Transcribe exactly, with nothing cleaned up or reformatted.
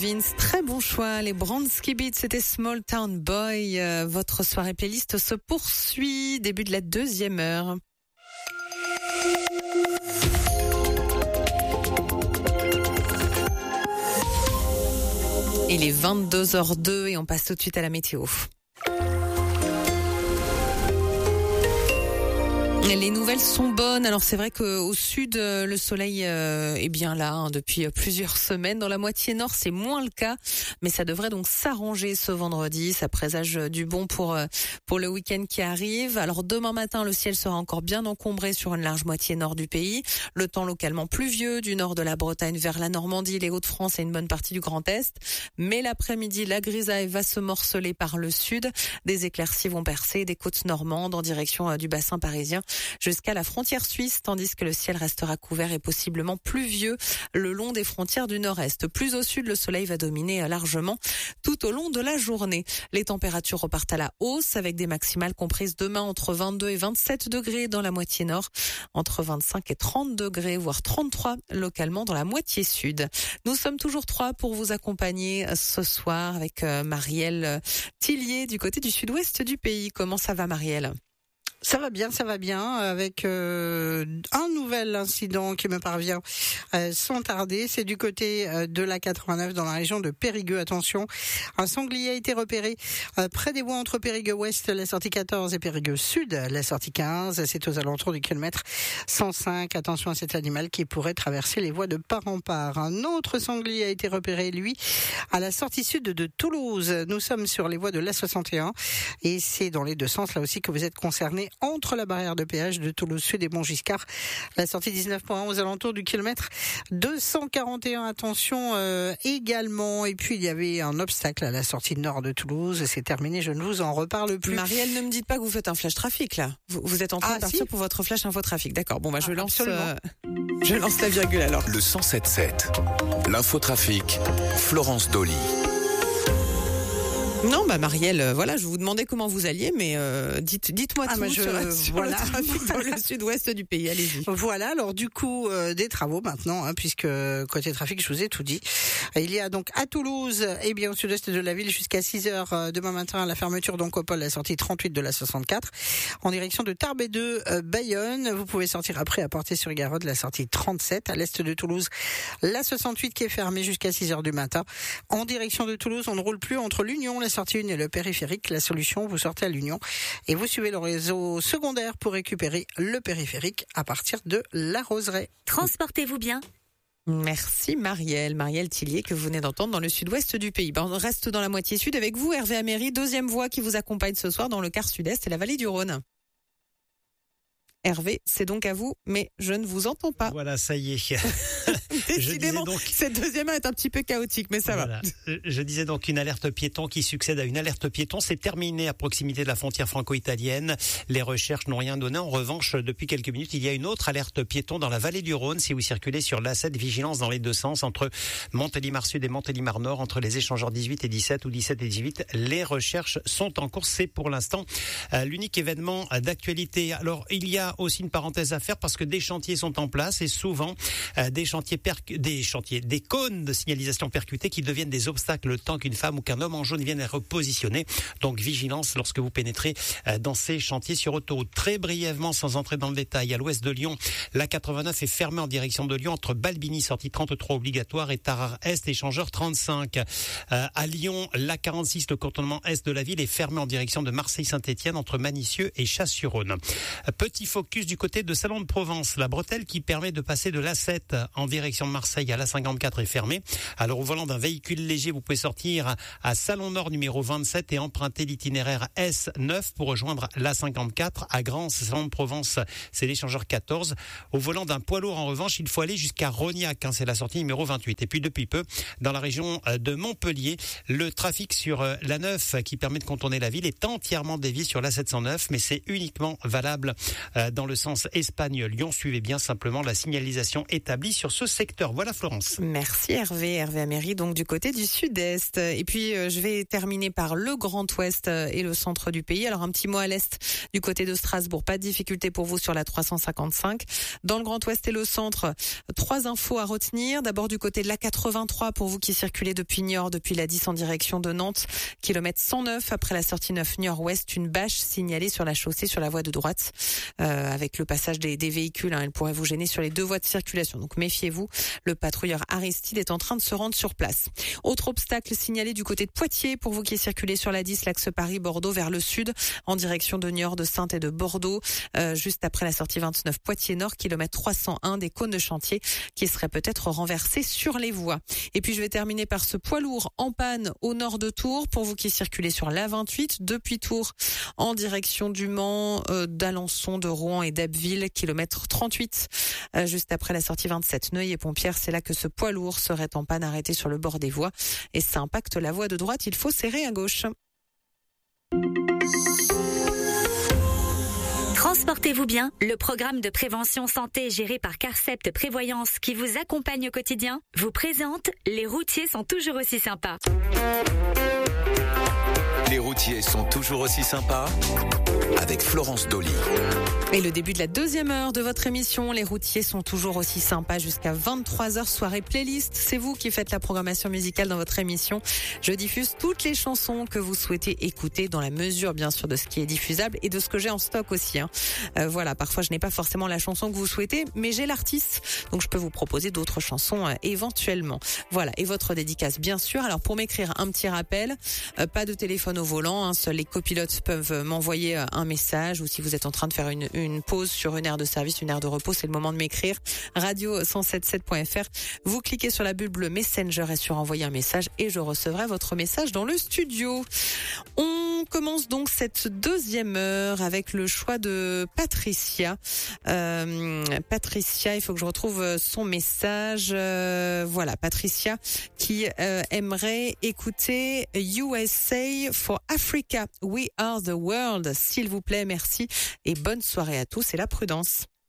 Vince, très bon choix. Les Bronski Beats, c'était Small Town Boy. Euh, votre soirée playlist se poursuit. Début de la deuxième heure. Il est vingt-deux heures deux et on passe tout de suite à la météo. Les nouvelles sont bonnes. Alors c'est vrai qu'au sud, le soleil est bien là hein, depuis plusieurs semaines. Dans la moitié nord, c'est moins le cas, mais ça devrait donc s'arranger ce vendredi. Ça présage du bon pour pour le week-end qui arrive. Alors demain matin, le ciel sera encore bien encombré sur une large moitié nord du pays. Le temps localement pluvieux du nord de la Bretagne vers la Normandie, les Hauts-de-France et une bonne partie du Grand Est. Mais l'après-midi, la grisaille va se morceler par le sud. Des éclaircies vont percer des côtes normandes en direction du bassin parisien jusqu'à la frontière suisse, tandis que le ciel restera couvert et possiblement pluvieux le long des frontières du nord-est. Plus au sud, le soleil va dominer largement tout au long de la journée. Les températures repartent à la hausse avec des maximales comprises demain entre vingt-deux et vingt-sept degrés dans la moitié nord, entre vingt-cinq et trente degrés, voire trente-trois localement dans la moitié sud. Nous sommes toujours trois pour vous accompagner ce soir avec Marielle Tillier du côté du sud-ouest du pays. Comment ça va, Marielle ? Ça va bien, ça va bien, avec euh, un nouvel incident qui me parvient euh, sans tarder. C'est du côté euh, de la quatre-vingt-neuf dans la région de Périgueux. Attention, un sanglier a été repéré euh, près des voies entre Périgueux Ouest, la sortie quatorze, et Périgueux Sud, la sortie quinze. C'est aux alentours du kilomètre cent cinq. Attention à cet animal qui pourrait traverser les voies de part en part. Un autre sanglier a été repéré, lui, à la sortie sud de Toulouse. Nous sommes sur les voies de l'A soixante et un et c'est dans les deux sens là aussi que vous êtes concernés entre la barrière de péage de Toulouse Sud et Montgiscard. La sortie dix-neuf point un aux alentours du kilomètre deux cent quarante et un. Attention euh, également. Et puis il y avait un obstacle à la sortie nord de Toulouse. C'est terminé, je ne vous en reparle plus. Marielle, ne me dites pas que vous faites un flash trafic là. Vous, vous êtes en train ah, de partir si pour votre flash infotrafic. D'accord. Bon bah je ah, lance euh, je lance la virgule alors. Le cent sept sept. L'infotrafic. Florence Dolly. Non, bah Marielle, euh, voilà, je vous demandais comment vous alliez, mais euh, dites, dites-moi ah, tout je, sur, sur voilà. le trafic dans le sud-ouest du pays. Allez-y. Voilà, alors du coup, euh, des travaux maintenant, hein, puisque côté trafic, je vous ai tout dit. Il y a donc à Toulouse, et bien au sud-est de la ville, jusqu'à six heures euh, demain matin, la fermeture d'Oncopole, la sortie trente-huit de la soixante-quatre, en direction de Tarbes deux, euh, Bayonne. Vous pouvez sortir après à Portée-sur-Garonne, la sortie trente-sept, à l'est de Toulouse, la soixante-huit qui est fermée jusqu'à six heures du matin. En direction de Toulouse, on ne roule plus entre l'Union, la sortie un et le périphérique. La solution, vous sortez à l'Union et vous suivez le réseau secondaire pour récupérer le périphérique à partir de la Roseraie. Transportez-vous bien. Merci Marielle, Marielle Tillier que vous venez d'entendre dans le sud-ouest du pays. Ben, on reste dans la moitié sud avec vous, Hervé Améry, deuxième voie qui vous accompagne ce soir dans le quart sud-est et la vallée du Rhône. Hervé, c'est donc à vous, mais je ne vous entends pas. Voilà, ça y est. Décidément, donc, cette deuxième heure est un petit peu chaotique, mais ça voilà. va. Je disais donc une alerte piéton qui succède à une alerte piéton. C'est terminé à proximité de la frontière franco-italienne. Les recherches n'ont rien donné. En revanche, depuis quelques minutes, il y a une autre alerte piéton dans la vallée du Rhône. Si vous circulez sur l'A sept, vigilance dans les deux sens, entre Montélimar Sud et Montélimar Nord, entre les échangeurs dix-huit et dix-sept ou dix-sept et dix-huit. Les recherches sont en cours. C'est pour l'instant euh, l'unique événement d'actualité. Alors, il y a aussi une parenthèse à faire parce que des chantiers sont en place et souvent euh, des chantiers percu- des chantiers, des cônes de signalisation percutés qui deviennent des obstacles le temps qu'une femme ou qu'un homme en jaune vienne les repositionner. Donc vigilance lorsque vous pénétrez euh, dans ces chantiers sur autoroute. Très brièvement, sans entrer dans le détail, à l'ouest de Lyon, la quatre-vingt-neuf est fermée en direction de Lyon entre Balbini, sortie trente-trois obligatoire, et Tarare Est, échangeur trente-cinq. Euh, à Lyon, la quarante-six, le contournement est de la ville, est fermé en direction de Marseille-Saint-Étienne entre Manicieux et Chasse-sur-Rhône. Petit focus du côté de Salon de Provence. La bretelle qui permet de passer de l'A sept en direction de Marseille à l'A cinquante-quatre est fermée. Alors au volant d'un véhicule léger, vous pouvez sortir à Salon Nord numéro vingt-sept et emprunter l'itinéraire S neuf pour rejoindre l'A cinquante-quatre à Grance. Salon de Provence, c'est l'échangeur quatorze. Au volant d'un poids lourd, en revanche, il faut aller jusqu'à Rognac, hein, c'est la sortie numéro vingt-huit. Et puis depuis peu, dans la région de Montpellier, le trafic sur l'A neuf qui permet de contourner la ville est entièrement dévié sur l'A sept cent neuf, mais c'est uniquement valable dans le sens Espagne-Lyon. Suivez bien simplement la signalisation établie sur ce secteur. secteurs. Voilà Florence. Merci Hervé, Hervé Améry, donc du côté du sud-est. Et puis euh, je vais terminer par le Grand Ouest et le centre du pays. Alors un petit mot à l'est du côté de Strasbourg. Pas de difficulté pour vous sur la trois cent cinquante-cinq. Dans le Grand Ouest et le centre, trois infos à retenir. D'abord du côté de la quatre-vingt-trois pour vous qui circulez depuis Niort, depuis la dix en direction de Nantes. Kilomètre cent neuf après la sortie neuf Niort-Ouest. Une bâche signalée sur la chaussée sur la voie de droite euh, avec le passage des, des véhicules. Hein, elle pourrait vous gêner sur les deux voies de circulation. Donc méfiez-vous. Le patrouilleur Aristide est en train de se rendre sur place. Autre obstacle signalé du côté de Poitiers pour vous qui circulez sur la dix, l'axe Paris-Bordeaux vers le sud en direction de Niort, de Saintes et de Bordeaux, euh, juste après la sortie vingt-neuf Poitiers-Nord, kilomètre trois cent un, des cônes de chantier qui seraient peut-être renversés sur les voies. Et puis je vais terminer par ce poids lourd en panne au nord de Tours pour vous qui circulez sur l'A vingt-huit depuis Tours en direction du Mans, euh, d'Alençon, de Rouen et d'Abbeville, kilomètre trente-huit, euh, juste après la sortie vingt-sept Neuilly-et-Pompières. C'est là que ce poids lourd serait en panne arrêté sur le bord des voies et ça impacte la voie de droite. Il faut serrer à gauche. Transportez-vous bien, le programme de prévention santé géré par Carcept Prévoyance qui vous accompagne au quotidien vous présente Les routiers sont toujours aussi sympas. Les routiers sont toujours aussi sympas avec Florence Dolly. Et le début de la deuxième heure de votre émission, les routiers sont toujours aussi sympas jusqu'à vingt-trois heures, soirée playlist. C'est vous qui faites la programmation musicale dans votre émission. Je diffuse toutes les chansons que vous souhaitez écouter dans la mesure, bien sûr, de ce qui est diffusable et de ce que j'ai en stock aussi. Hein. Euh, voilà, parfois je n'ai pas forcément la chanson que vous souhaitez, mais j'ai l'artiste, donc je peux vous proposer d'autres chansons euh, éventuellement. Voilà, et votre dédicace, bien sûr. Alors pour m'écrire un petit rappel, euh, pas de téléphone au volant, hein, seuls les copilotes peuvent m'envoyer euh, un message, ou si vous êtes en train de faire une, une pause sur une aire de service, une aire de repos, c'est le moment de m'écrire. radio cent soixante-sept point f r. Vous cliquez sur la bulle bleue Messenger et sur envoyer un message et je recevrai votre message dans le studio. On commence donc cette deuxième heure avec le choix de Patricia. Euh, Patricia, il faut que je retrouve son message. Euh, voilà, Patricia qui euh, aimerait écouter U S A for Africa. We are the world. S'il vous plaît, merci et bonne soirée à tous et la prudence.